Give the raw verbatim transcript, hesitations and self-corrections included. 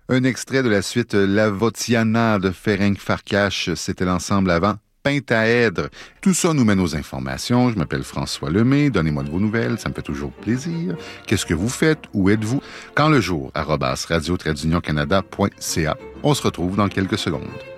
Un extrait de la suite La Votiana de Ferenc Farkas, c'était l'ensemble avant Pentaèdre. Tout ça nous mène aux informations. Je m'appelle François Lemay. Donnez-moi de vos nouvelles, ça me fait toujours plaisir. Qu'est-ce que vous faites? Où êtes-vous? Quand le jour, arobase radio-canada point c a. On se retrouve dans quelques secondes.